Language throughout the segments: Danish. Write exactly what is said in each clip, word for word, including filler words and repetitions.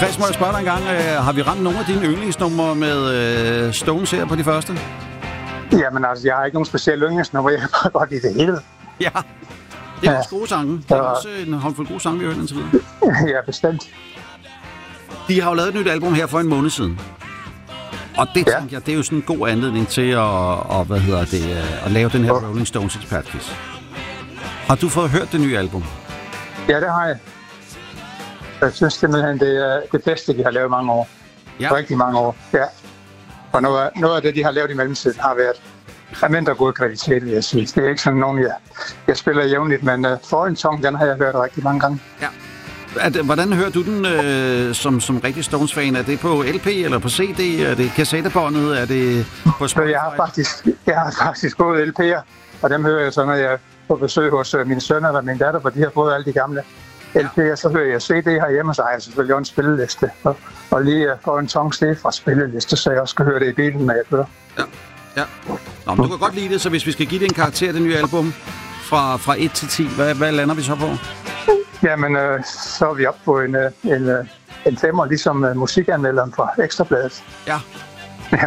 Chris, må jeg spørge dig en gang, øh, har vi ramt nogle af dine yndlingsnumre med øh, Stones her på de første? Jamen altså, jeg har ikke nogen specielle yndlingsnumre, jeg har bare godt lide det hele. Ja, det er også gode sange. Det er også en håndfuld gode sange, vi har hørt indtil videre. Ja, bestemt. De har jo lavet et nyt album her for en måned siden. Og det, ja. tænker jeg, det er jo sådan en god anledning til at, og, hvad hedder det, at lave den her oh. Rolling Stones ekspertquiz. Har du fået hørt det nye album? Ja, det har jeg. Jeg synes simpelthen, det er det bedste, de har lavet i mange år. Ja. Rigtig mange år, ja. Og noget af, noget af det, de har lavet i mellemtiden, har været af mindre god kvalitet, vil jeg sige. Det er ikke sådan nogen, jeg, jeg spiller jævnligt, men uh, Foreign Song, den har jeg hørt rigtig mange gange. Ja. At, hvordan hører du den øh, som, som rigtig Stones-fan? Er det på L P eller på C D? Er det kassettebåndet? Er det på Spotify? Jeg har faktisk, jeg har faktisk både L P'er, og dem hører jeg så, når jeg er på besøg hos uh, mine sønner eller min datter, hvor de har fået alle de gamle L P'er. Ja. Så hører jeg C D herhjemme, så har jeg selvfølgelig en spilleliste. Og, og lige uh, Foreign Song sted fra spilleliste, så jeg også skal høre det i bilen, når jeg kører. Ja, ja. Nå, men du kan godt lide det, så hvis vi skal give det en karakter, det nye album, fra, fra et til ti, hvad, hvad lander vi så på? Jamen, øh, så er vi oppe på en, en, en femmer, ligesom uh, musikanmelderen fra Ekstrabladet. Ja. Ja.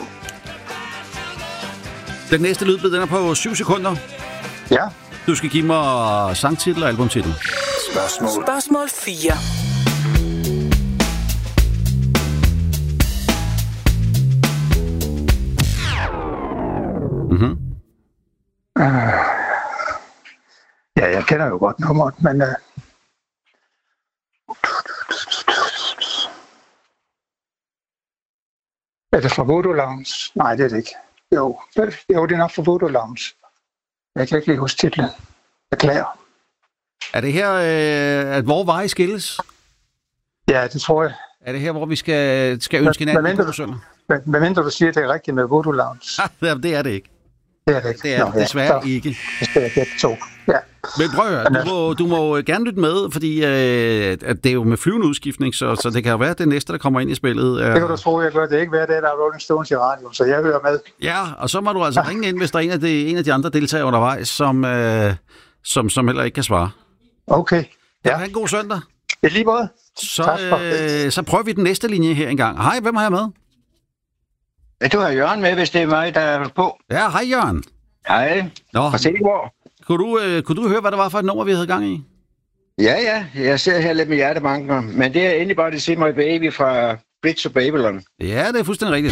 Den næste lydbid, den er på syv sekunder. Ja. Du skal give mig sangtitel og albumtitel. Spørgsmål. Spørgsmål fire. Mhm. Uh, ja, jeg kender jo godt nummeret, men... Uh, Er det fra Voodoo Lounge? Nej, det er det ikke. Jo, jo det er nok fra Voodoo Lounge. Jeg kan ikke lige huske titlen. Beklager. Er det her, øh, at hvor veje skilles? Ja, det tror jeg. Er det her, hvor vi skal, skal ønske hinanden en god søndag? Hvad mindre du siger, at det er rigtigt med Voodoo Lounge? Ja, det er det ikke. Det er det ikke. Det er Nå, desværre ja. ikke. Det skal jeg gætte to. Ja. Men prøv at høre, du må, du må gerne lytte med, fordi øh, at det er jo med flyvende udskiftning, så, så det kan jo være det næste, der kommer ind i spillet. Øh. Det kan du tro, jeg gør. Det er ikke hver dag, der er Rolling Stones i radio, så jeg hører med. Ja, og så må du altså ja. ringe ind, hvis der er en af de, en af de andre deltagere undervejs, som, øh, som, som heller ikke kan svare. Okay. Ja. Ha' en god søndag. I lige måde. Så, øh, så prøver vi den næste linje her engang. Hej, hvem har jeg med? Du har Jørgen med, hvis det er mig, der er på. Ja, hej Jørgen. Hej. Nå. Fra Silkeborg. Kunne du, øh, kunne du høre, hvad det var for et nummer, vi havde gang i? Ja, ja. Jeg ser her lidt med hjertebanker. Men det er endelig bare det Simmer Baby fra Bridge to Babylon. Ja, det er fuldstændig rigtigt.